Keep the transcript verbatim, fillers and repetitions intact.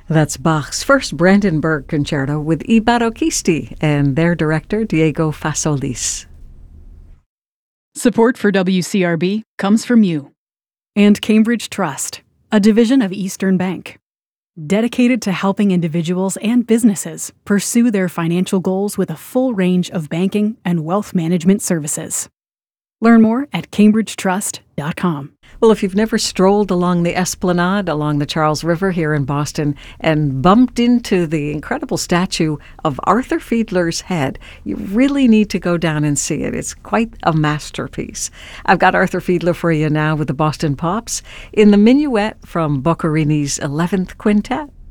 That's Bach's first Brandenburg Concerto with I Barocchisti and their director Diego Fasolis. Support for W C R B comes from you. And Cambridge Trust, a division of Eastern Bank, dedicated to helping individuals and businesses pursue their financial goals with a full range of banking and wealth management services. Learn more at cambridge trust dot com. Well, if you've never strolled along the Esplanade along the Charles River here in Boston and bumped into the incredible statue of Arthur Fiedler's head, you really need to go down and see it. It's quite a masterpiece. I've got Arthur Fiedler for you now with the Boston Pops in the minuet from Boccherini's eleventh Quintet.